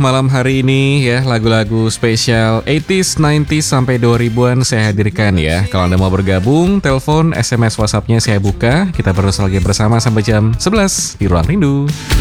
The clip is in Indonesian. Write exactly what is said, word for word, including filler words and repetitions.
Malam hari ini ya lagu-lagu spesial delapan puluh, sembilan puluh sampai dua ribuan saya hadirkan ya. Kalau Anda mau bergabung, telepon, S M S, WhatsApp-nya saya buka. Kita terus lagi bersama sampai jam sebelas di Ruang Rindu.